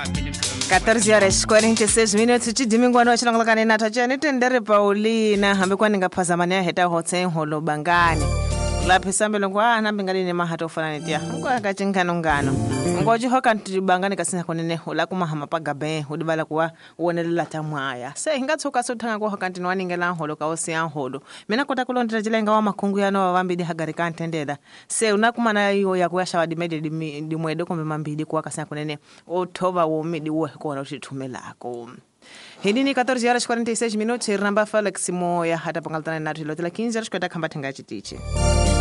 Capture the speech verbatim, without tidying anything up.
catorze horas quarenta e seis minutos chidimingwana wa chilangolakane na tachani tendere Paulina hambe kwani ngaphazamani ya heta hotse holo bangani laphi sambelo kwa nambe ngalini mahato fana nitia ngwa kachingano ngano ngoji hoka ntibangani kasina konene hola kuma hama pagabe udibala kwa uonelela tamwaya se ngatsoka sothanga kwa hoka ntinwaningela holo ka osi holo mina kota kulondera jilenga wa makungu ya no wambidi hagari kantendela se unakuma na yo yakuyasha wadimede dimwedo kombe mambidi kwa kasina konene othoba wo midi wo kona utithumelako. Hidi ni catorze horas quarenta e seis minutos, Irnamba Felix Moya hata pangaltana na tilo tila quinze horas kwenda kamba tenga chitiche.